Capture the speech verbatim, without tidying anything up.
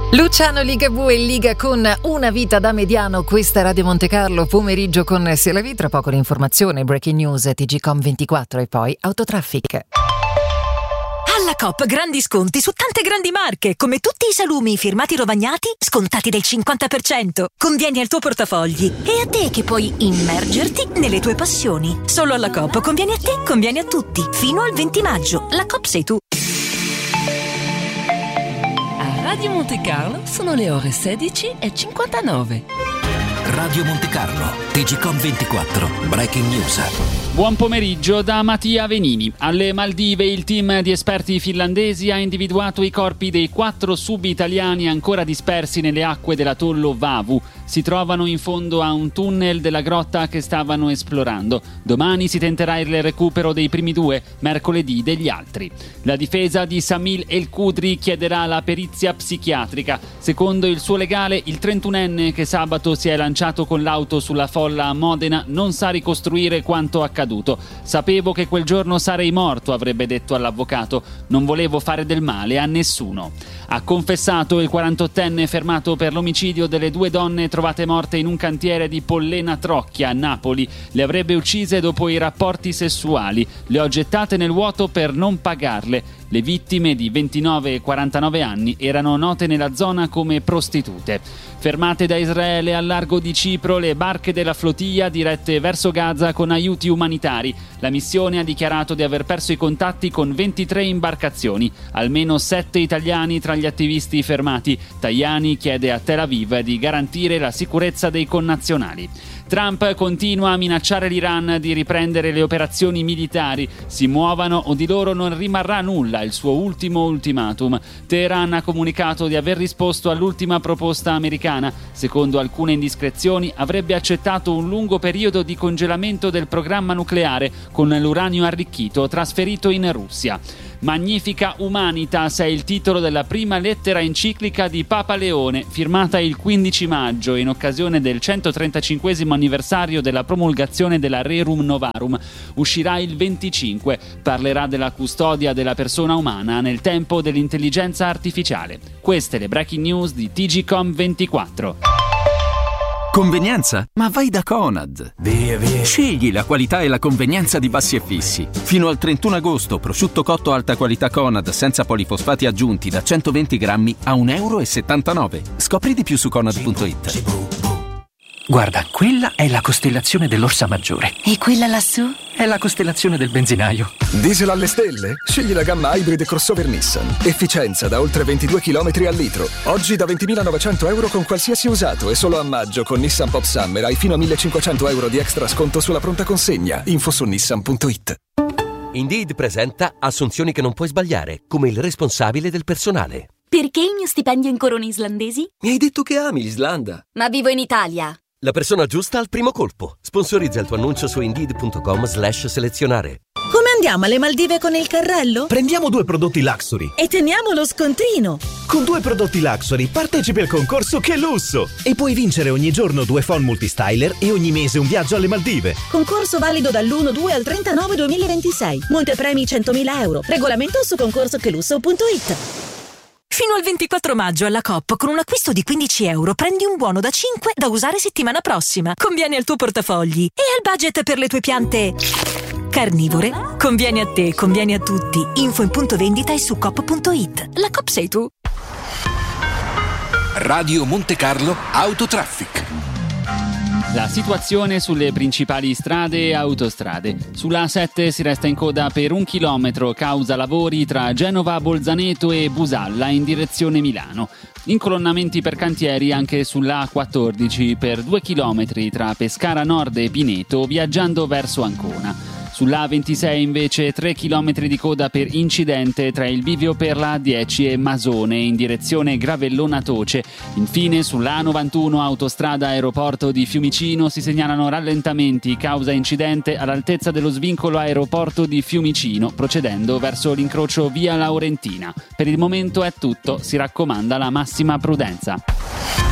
Luciano Ligabue in Liga con Una vita da mediano. Questa è Radio Monte Carlo, pomeriggio con Selavi. Tra poco l'informazione, breaking news, T G Com ventiquattro e poi Autotraffic. Alla Coop grandi sconti su tante grandi marche, come tutti i salumi firmati Rovagnati, scontati del cinquanta per cento. Convieni al tuo portafogli e a te che puoi immergerti nelle tue passioni. Solo alla Coop conviene a te, conviene a tutti. Fino al venti maggio. La Coop sei tu. Radio Monte Carlo sono le ore sedici e cinquantanove. Radio Monte Carlo, T G Com ventiquattro, breaking news. Buon pomeriggio da Mattia Venini. Alle Maldive il team di esperti finlandesi ha individuato i corpi dei quattro sub-italiani ancora dispersi nelle acque dell'atollo Vavu. Si trovano in fondo a un tunnel della grotta che stavano esplorando. Domani si tenterà il recupero dei primi due, mercoledì degli altri. La difesa di Samil El Kudri chiederà la perizia psichiatrica. Secondo il suo legale, il trentunenne che sabato si è lanciato con l'auto sulla folla a Modena non sa ricostruire quanto accaduto. Sapevo che quel giorno sarei morto, avrebbe detto all'avvocato. Non volevo fare del male a nessuno. Ha confessato il quarantottenne fermato per l'omicidio delle due donne trovate morte in un cantiere di Pollena Trocchia a Napoli. Le avrebbe uccise dopo i rapporti sessuali. Le ho gettate nel vuoto per non pagarle. Le vittime di ventinove e quarantanove anni erano note nella zona come prostitute. Fermate da Israele al largo di Cipro le barche della flotilla dirette verso Gaza con aiuti umanitari. La missione ha dichiarato di aver perso i contatti con ventitré imbarcazioni, almeno sette italiani tra gli attivisti fermati. Tajani chiede a Tel Aviv di garantire la sicurezza dei connazionali. Trump continua a minacciare l'Iran di riprendere le operazioni militari. Si muovano o di loro non rimarrà nulla, il suo ultimo ultimatum. Teheran ha comunicato di aver risposto all'ultima proposta americana. Secondo alcune indiscrezioni avrebbe accettato un lungo periodo di congelamento del programma nucleare con l'uranio arricchito trasferito in Russia. Magnifica Humanitas è il titolo della prima lettera enciclica di Papa Leone, firmata il quindici maggio in occasione del centotrentacinquesimo anniversario della promulgazione della Rerum Novarum. Uscirà il venticinque. Parlerà della custodia della persona umana nel tempo dell'intelligenza artificiale. Queste le breaking news di T G Com ventiquattro. Convenienza? Ma vai da Conad! Via, via. Scegli la qualità e la convenienza di Bassi e Fissi. Fino al trentuno agosto, prosciutto cotto alta qualità Conad senza polifosfati aggiunti da centoventi grammi a un euro e settantanove. Scopri di più su conad punto it. Guarda, quella è la costellazione dell'Orsa Maggiore. E quella lassù? È la costellazione del benzinaio. Diesel alle stelle? Scegli la gamma Hybrid crossover Nissan. Efficienza da oltre ventidue chilometri al litro. Oggi da ventimilanovecento euro con qualsiasi usato e solo a maggio con Nissan Pop Summer hai fino a millecinquecento euro di extra sconto sulla pronta consegna. Info su nissan punto it. Indeed presenta assunzioni che non puoi sbagliare, come il responsabile del personale. Perché il mio stipendio in corone islandesi? Mi hai detto che ami l'Islanda. Ma vivo in Italia. La persona giusta al primo colpo. Sponsorizza il tuo annuncio su indeed punto com slash selezionare. Come andiamo alle Maldive con il carrello? Prendiamo due prodotti Luxury e teniamo lo scontrino. Con due prodotti Luxury partecipi al concorso Che Lusso e puoi vincere ogni giorno due phone multistyler e ogni mese un viaggio alle Maldive. Concorso valido dall'uno due al trentanove duemilaventisei. Montepremi centomila euro. Regolamento su concorso che lusso punto it. Fino al ventiquattro maggio alla Coop con un acquisto di quindici euro prendi un buono da cinque da usare settimana prossima. Conviene al tuo portafogli e al budget per le tue piante carnivore. Conviene a te, conviene a tutti. Info in punto vendita e su coop punto it. La Coop sei tu. Radio Monte Carlo Autotraffic. La situazione sulle principali strade e autostrade. Sulla A sette si resta in coda per un chilometro causa lavori tra Genova, Bolzaneto e Busalla in direzione Milano. Incolonnamenti per cantieri anche sulla A quattordici per due chilometri tra Pescara Nord e Pineto viaggiando verso Ancona. Sulla A ventisei invece tre chilometri di coda per incidente tra il bivio per la A dieci e Masone in direzione Gravellona Toce. Infine sulla A novantuno autostrada aeroporto di Fiumicino si segnalano rallentamenti causa incidente all'altezza dello svincolo aeroporto di Fiumicino procedendo verso l'incrocio via Laurentina. Per il momento è tutto, si raccomanda la massima prudenza.